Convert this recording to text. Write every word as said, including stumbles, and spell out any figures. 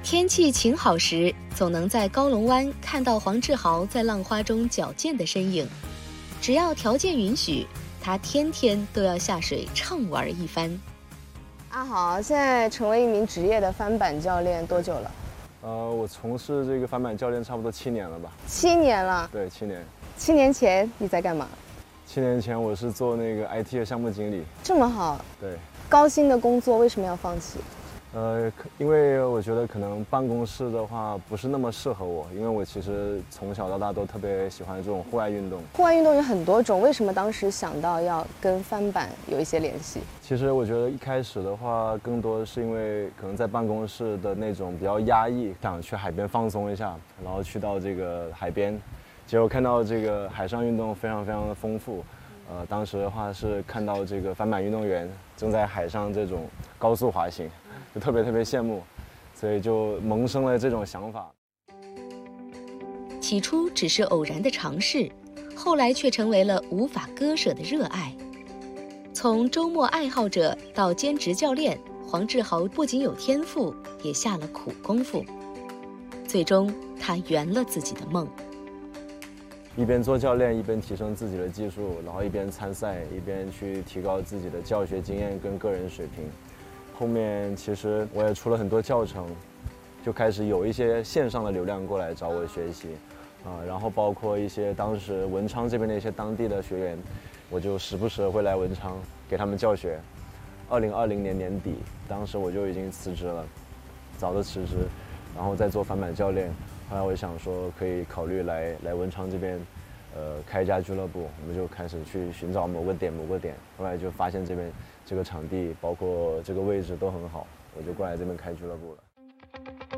天气晴好时，总能在高龙湾看到黄志豪在浪花中矫健的身影。只要条件允许，他天天都要下水畅玩一番。 阿豪现在成为一名职业的翻板教练多久了？ 呃，我从事这个翻板教练差不多七年了吧？ 七年了。 对，七年。 七年前你在干嘛？ 七年前我是做那个 I T 的项目经理。 这么好。 对。 高薪的工作为什么要放弃？ 呃，因为我觉得可能办公室的话不是那么适合我，因为我其实从小到大都特别喜欢这种户外运动。 户外运动有很多种，为什么当时想到要跟翻板有一些联系？ 其实我觉得一开始的话，更多是因为可能在办公室的那种比较压抑，想去海边放松一下，然后去到这个海边，结果看到这个海上运动非常非常的丰富。呃，当时的话是看到这个翻板运动员正在海上这种高速滑行，就特别特别羡慕，所以就萌生了这种想法。 起初只是偶然的尝试，后来却成为了无法割舍的热爱。从周末爱好者到兼职教练，黄志豪不仅有天赋，也下了苦功夫。最终，他圆了自己的梦。 一边做教练，一边提升自己的技术，然后一边参赛，一边去提高自己的教学经验跟个人水平。后面其实我也出了很多教程，就开始有一些线上的流量过来找我学习，啊，然后包括一些当时文昌这边的一些当地的学员，我就时不时会来文昌给他们教学。二零二零年年底，当时我就已经辞职了，早的辞职，然后再做翻板教练。后来我想说可以考虑来来文昌这边，呃，开一家俱乐部，我们就开始去寻找某个点某个点，后来就发现这边这个场地包括这个位置都很好，我就过来这边开俱乐部了。